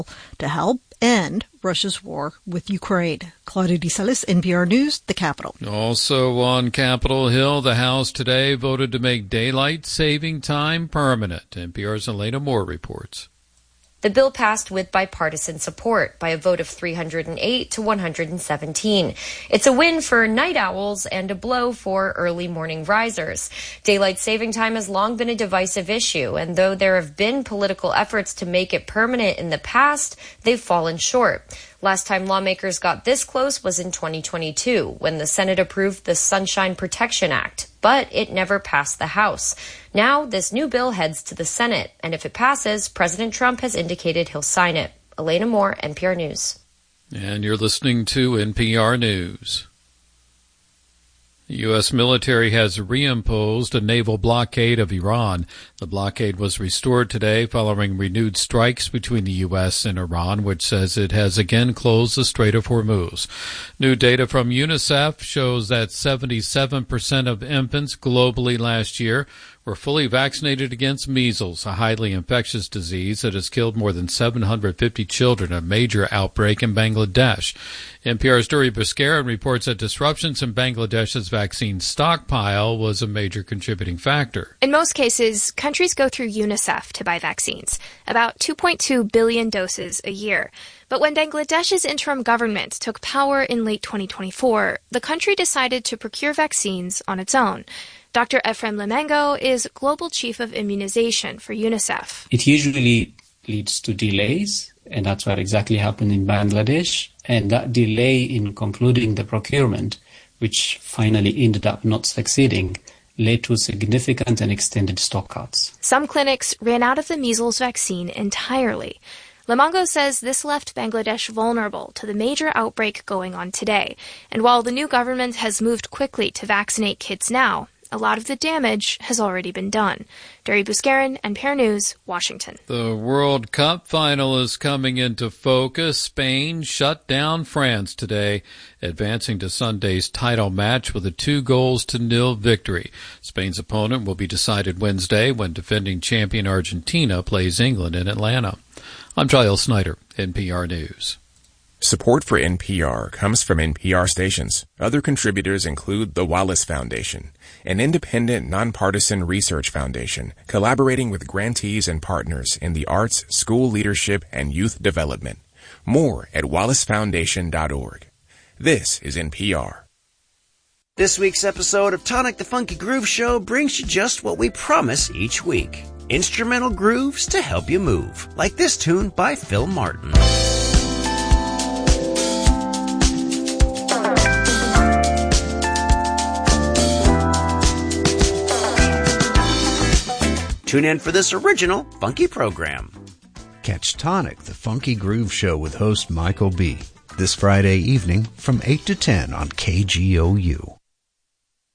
to help end Russia's war with Ukraine. Claudia De Salis, NPR News, the Capitol. Also on Capitol Hill, the House today voted to make daylight saving time permanent. NPR's Elena Moore reports. The bill passed with bipartisan support by a vote of 308 to 117. It's a win for night owls and a blow for early morning risers. Daylight saving time has long been a divisive issue, and though there have been political efforts to make it permanent in the past, they've fallen short. Last time lawmakers got this close was in 2022, when the Senate approved the Sunshine Protection Act, but it never passed the House. Now, this new bill heads to the Senate, and if it passes, President Trump has indicated he'll sign it. Elena Moore, NPR News. And you're listening to NPR News. The U.S. military has reimposed a naval blockade of Iran. The blockade was restored today following renewed strikes between the U.S. and Iran, which says it has again closed the Strait of Hormuz. New data from UNICEF shows that 77% of infants globally last year were fully vaccinated against measles, a highly infectious disease that has killed more than 750 children, a major outbreak in Bangladesh. NPR's Duri Bhaskaran reports that disruptions in Bangladesh's vaccine stockpile was a major contributing factor. In most cases, countries go through UNICEF to buy vaccines, about 2.2 billion doses a year. But when Bangladesh's interim government took power in late 2024, the country decided to procure vaccines on its own. Dr. Ephraim Lemengo is Global Chief of Immunization for UNICEF. It usually leads to delays, and that's what exactly happened in Bangladesh. And that delay in concluding the procurement, which finally ended up not succeeding, led to significant and extended stockouts. Some clinics ran out of the measles vaccine entirely. Lemengo says this left Bangladesh vulnerable to the major outbreak going on today. And while the new government has moved quickly to vaccinate kids now, a lot of the damage has already been done. Duri Bhaskaran, NPR News, Washington. The World Cup final is coming into focus. Spain shut down France today, advancing to Sunday's title match with a 2-0 victory. Spain's opponent will be decided Wednesday when defending champion Argentina plays England in Atlanta. I'm Giles Snyder, NPR News. Support for NPR comes from NPR stations. Other contributors include the Wallace Foundation, an independent, nonpartisan research foundation collaborating with grantees and partners in the arts, school leadership, and youth development. More at wallacefoundation.org. This is NPR. This week's episode of Tonic the Funky Groove Show brings you just what we promise each week. Instrumental grooves to help you move, like this tune by Phil Martin. Tune in for this original funky program. Catch Tonic, the Funky Groove Show with host Michael B. this Friday evening from 8 to 10 on KGOU.